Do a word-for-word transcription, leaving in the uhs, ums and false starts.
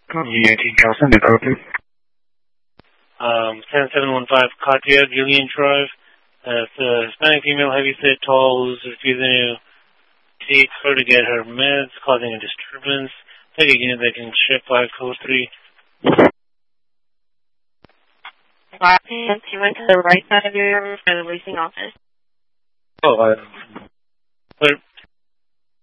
nineteen California, okay. Um, ten seven one five Katia, Julian Drive. Uh, it's a Hispanic female, heavyset, tall, who's refusing to take her to get her meds, causing a disturbance. Take a unit that can ship five code three. Since you went to the right side of your room for the leasing office. Oh, uh, but